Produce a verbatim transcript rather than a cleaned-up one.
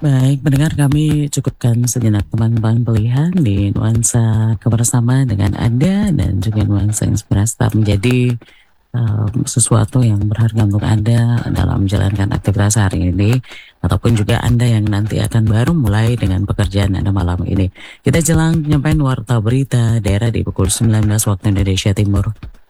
Baik, pendengar kami cukupkan sejenak teman-teman pilihan di nuansa kebersamaan dengan Anda dan juga nuansa inspirasi tetap menjadi um, sesuatu yang berharga untuk Anda dalam menjalankan aktivitas hari ini ataupun juga Anda yang nanti akan baru mulai dengan pekerjaan Anda malam ini. Kita jelang penyampaian warta berita daerah di pukul sembilan belas waktu Indonesia Timur.